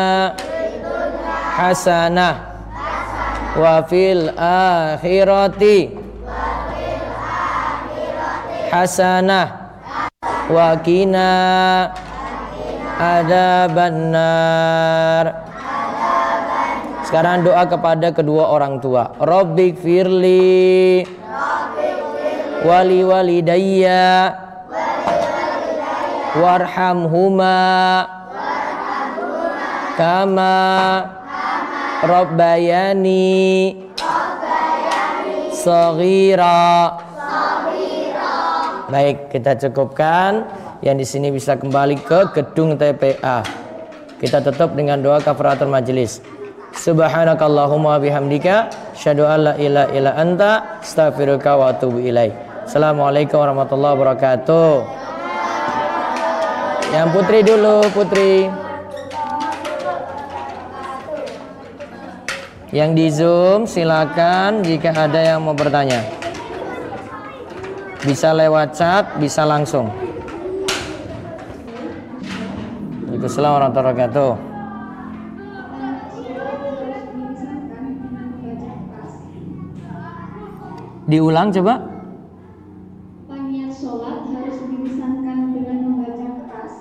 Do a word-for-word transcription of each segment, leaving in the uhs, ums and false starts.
hasanah wa fil akhirati hasanah wa qina adzabannar. Sekarang doa kepada kedua orang tua. Rabbik firli wali walidayya warhamhuma kama rabbayani shaghira. Baik, kita cukupkan. Yang di sini bisa kembali ke gedung T P A. Kita tutup dengan doa kafaratul majelis. Subhanakallahumma bihamdika asyhadu an la ilaha illa anta astaghfiruka wa atubu ilaik. Assalamualaikum warahmatullahi wabarakatuh. Yang putri dulu, putri. Yang di Zoom silakan jika ada yang mau bertanya. Bisa lewat chat, bisa langsung. Waalaikumsalam warahmatullahi wabarakatuh. Diulang coba. Niat sholat harus dilisankan dengan membaca keras.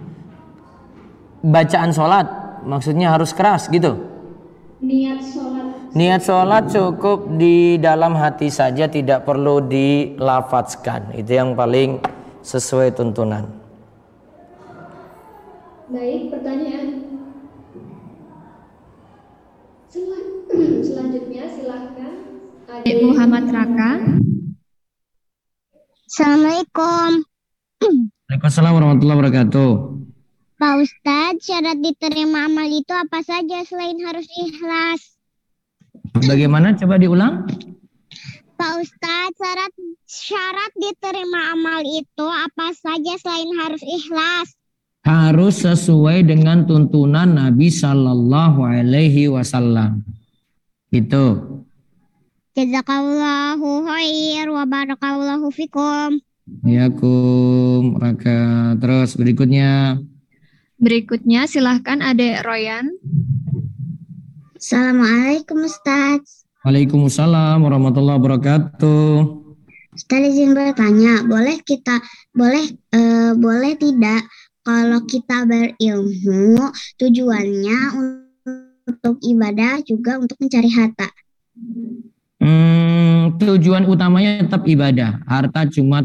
Bacaan sholat maksudnya harus keras gitu. Niat sholat. Niat sholat cukup di dalam hati saja, tidak perlu dilafadzkan. Itu yang paling sesuai tuntunan. Baik, pertanyaan. Sel- Selanjutnya silahkan Adik Muhammad Raka. Assalamualaikum. Waalaikumsalam warahmatullahi wabarakatuh. Pak Ustadz, syarat diterima amal itu apa saja selain harus ikhlas? Bagaimana? Coba diulang. Pak Ustadz, syarat syarat diterima amal itu apa saja selain harus ikhlas? Harus sesuai dengan tuntunan Nabi Sallallahu Alaihi Wasallam. Itu. Jazakallahu khair wa barakallahu fikum. Yakum Raka. Terus berikutnya. Berikutnya silahkan Adik Royan. Assalamualaikum Ustadz. Waalaikumsalam warahmatullahi wabarakatuh. Ustadz izin bertanya, boleh kita boleh eh, boleh tidak kalau kita berilmu tujuannya untuk ibadah juga untuk mencari harta? Hmm, tujuan utamanya tetap ibadah. Harta cuma